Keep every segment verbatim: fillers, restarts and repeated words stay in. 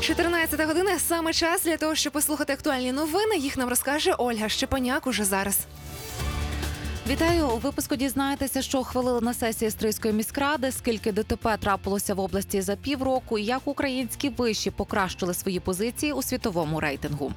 чотирнадцята година – саме час для того, щоб послухати актуальні новини. Їх нам розкаже Ольга Щепаняк уже зараз. Вітаю! У випуску дізнаєтеся, що ухвалили на сесії Стрийської міськради, скільки ДТП трапилося в області за півроку і як українські виші покращили свої позиції у світовому рейтингу.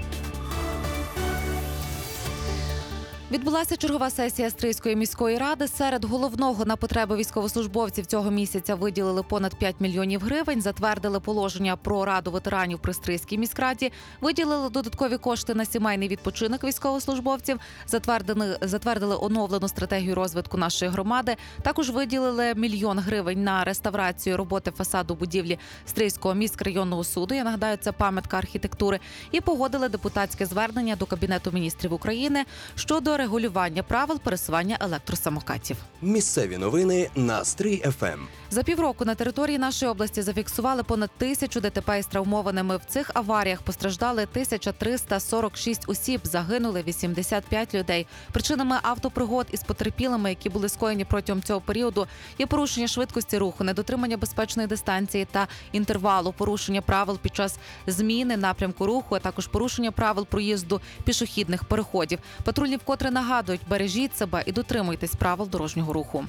Відбулася чергова сесія Стрийської міської ради. Серед головного на потреби військовослужбовців цього місяця виділили понад п'ять мільйонів гривень, затвердили положення про раду ветеранів при Стрийській міськраді, виділили додаткові кошти на сімейний відпочинок військовослужбовців, затвердили, затвердили оновлену стратегію розвитку нашої громади, також виділили мільйон гривень на реставрацію роботи фасаду будівлі Стрийського міськрайонного суду, я нагадаю, це пам'ятка архітектури, і погодили депутатське звернення до Кабінету міністрів України щодо регулювання правил пересування електросамокатів. Місцеві новини на Стрий еф ем. За півроку на території нашої області зафіксували понад тисячу ДТП із травмованими. В цих аваріях постраждали тисяча триста сорок шість осіб, загинули вісімдесят п'ять людей. Причинами автопригод із потерпілими, які були скоєні протягом цього періоду, є порушення швидкості руху, недотримання безпечної дистанції та інтервалу, порушення правил під час зміни напрямку руху, а також порушення правил проїзду пішохідних переходів. Патрульні вкотре нагадують, бережіть себе і дотримуйтесь правил дорожнього руху.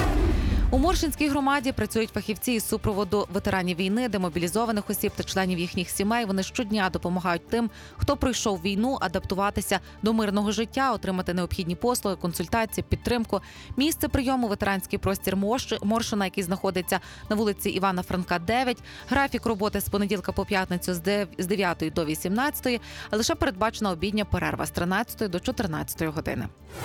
У Моршинській громаді працюють фахівці із супроводу ветеранів війни, демобілізованих осіб та членів їхніх сімей. Вони щодня допомагають тим, хто пройшов війну, адаптуватися до мирного життя, отримати необхідні послуги, консультації, підтримку. Місце прийому – ветеранський простір Моршина, який знаходиться на вулиці Івана Франка, дев'ять. Графік роботи з понеділка по п'ятницю з дев'ятої до вісімнадцятої, а лише передбачена обідня перерва з тринадцятої до чотирнадцятої години.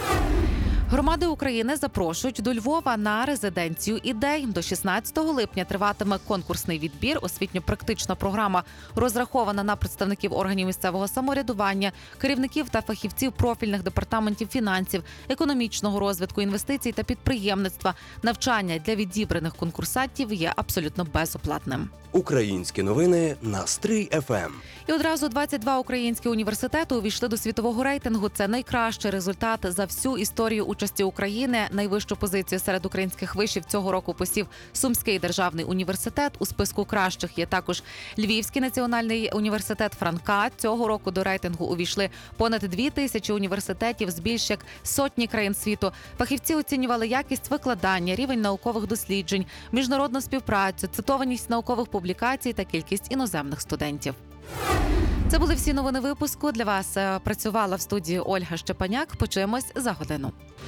Громади України запрошують до Львова на резиденцію ідей. До шістнадцятого липня триватиме конкурсний відбір. Освітньо-практична програма розрахована на представників органів місцевого самоврядування, керівників та фахівців профільних департаментів фінансів, економічного розвитку, інвестицій та підприємництва. Навчання для відібраних конкурсантів є абсолютно безоплатним. Українські новини на Стрий еф ем. І одразу двадцять два українські університети увійшли до світового рейтингу. Це найкращий результат за всю історію участі України. Найвищу позицію серед українських вишів цього року посів Сумський державний університет. У списку кращих є також Львівський національний університет Франка. Цього року до рейтингу увійшли понад дві тисячі університетів з більш як сотні країн світу. Фахівці оцінювали якість викладання, рівень наукових досліджень, міжнародну співпрацю, цитованість наукових публікацій та кількість іноземних студентів. Це були всі новини випуску. Для вас працювала в студії Ольга Щепаняк. Почуємось за годину.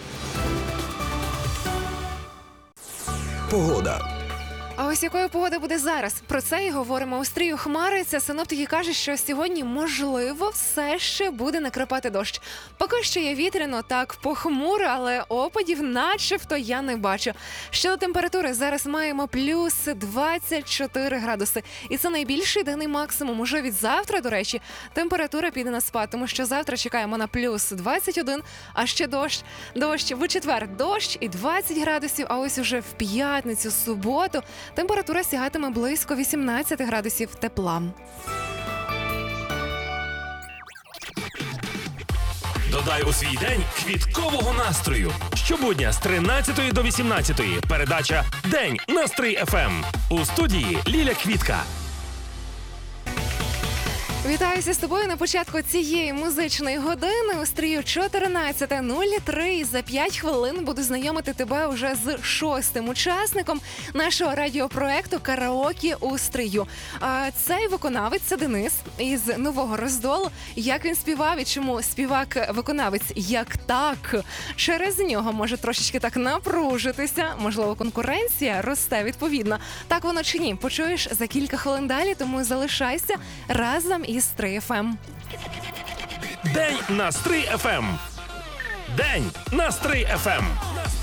Погода. А ось якою погода буде зараз? Про це і говоримо у Стрию. Хмари. Це синоптики кажуть, що сьогодні, можливо, все ще буде накрапати дощ. Поки що є вітряно, так похмуро, але опадів начебто я не бачу. Щодо температури, зараз маємо плюс двадцять чотири градуси. І це найбільший денний максимум. Уже від завтра, до речі, температура піде на спад, тому що завтра чекаємо на плюс двадцять один, а ще дощ. Дощ в четвер дощ і двадцять градусів, а ось уже в п'ятницю, суботу температура сягатиме близько вісімнадцять градусів тепла. Додай у свій день квіткового настрою. Щобудня з тринадцятої до вісімнадцятої. Передача «День» на Стрий еф ем. У студії Ліля Квітка. Вітаюся з тобою на початку цієї музичної години. У Стрію чотирнадцята нуль три. За п'ять хвилин буду знайомити тебе уже з шостим учасником нашого радіопроекту «Караоке у Стрию». А цей виконавець – це Денис із Нового Роздолу. Як він співав і чому співак-виконавець як так? Через нього може трошечки так напружитися. Можливо, конкуренція росте відповідно. Так воно чи ні? Почуєш за кілька хвилин далі, тому залишайся разом із Стрий еф ем. День на Стрий еф ем. День на Стрий еф ем.